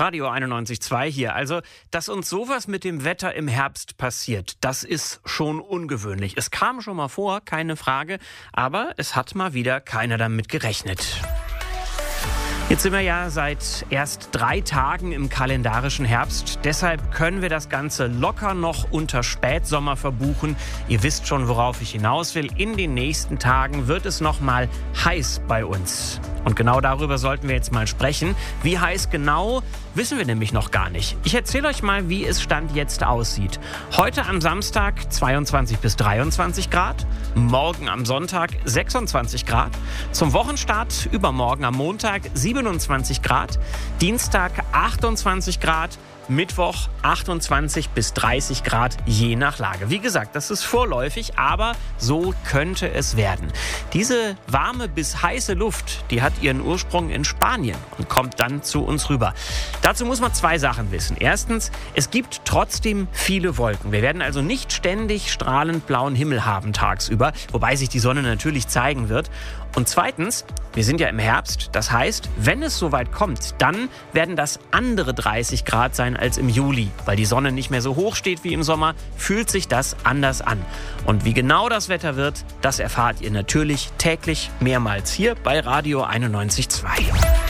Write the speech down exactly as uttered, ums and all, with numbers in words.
Radio einundneunzig Komma zwei hier. Also, dass uns sowas mit dem Wetter im Herbst passiert, das ist schon ungewöhnlich. Es kam schon mal vor, keine Frage, aber es hat mal wieder keiner damit gerechnet. Jetzt sind wir ja seit erst drei Tagen im kalendarischen Herbst. Deshalb können wir das Ganze locker noch unter Spätsommer verbuchen. Ihr wisst schon, worauf ich hinaus will. In den nächsten Tagen wird es noch mal heiß bei uns. Und genau darüber sollten wir jetzt mal sprechen. Wie heiß genau, wissen wir nämlich noch gar nicht. Ich erzähle euch mal, wie es Stand jetzt aussieht. Heute am Samstag zweiundzwanzig bis dreiundzwanzig Grad. Morgen am Sonntag sechsundzwanzig Grad. Zum Wochenstart übermorgen am Montag siebenundzwanzig Grad. Dienstag achtundzwanzig Grad. Mittwoch achtundzwanzig bis dreißig Grad, je nach Lage. Wie gesagt, das ist vorläufig, aber so könnte es werden. Diese warme bis heiße Luft, die hat ihren Ursprung in Spanien und kommt dann zu uns rüber. Dazu muss man zwei Sachen wissen. Erstens, es gibt trotzdem viele Wolken. Wir werden also nicht ständig strahlend blauen Himmel haben tagsüber, wobei sich die Sonne natürlich zeigen wird. Und zweitens, wir sind ja im Herbst, das heißt, wenn es soweit kommt, dann werden das andere dreißig Grad sein als im Juli. Weil die Sonne nicht mehr so hoch steht wie im Sommer, fühlt sich das anders an. Und wie genau das Wetter wird, das erfahrt ihr natürlich täglich mehrmals hier bei Radio einundneunzig Komma zwei.